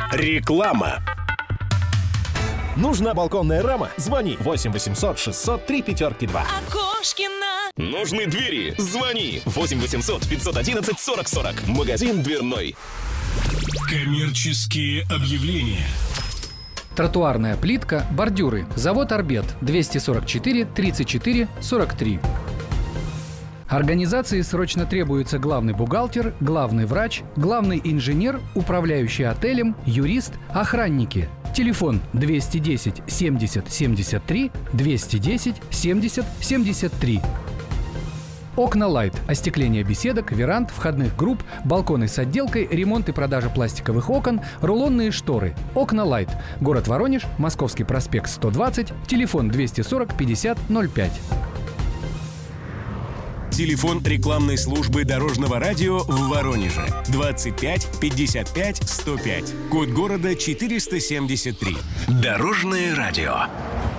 Реклама. Нужна балконная рама? Звони 8 800 603 502. Окошкина. Нужны двери? Звони 8 800 511 40 40. Магазин дверной. Коммерческие объявления. Тротуарная плитка, бордюры. Завод «Арбет», 244 34 43. Организации срочно требуется главный бухгалтер, главный врач, главный инженер, управляющий отелем, юрист, охранники. Телефон 210 70 73 210 70 73. Окна Лайт. Остекление беседок, веранд, входных групп, балконы с отделкой, ремонт и продажа пластиковых окон, рулонные шторы. Окна Лайт. Город Воронеж, Московский проспект 120, телефон 240 50 05. Телефон рекламной службы Дорожного радио в Воронеже 25 55 105. Код города 473. Дорожное радио.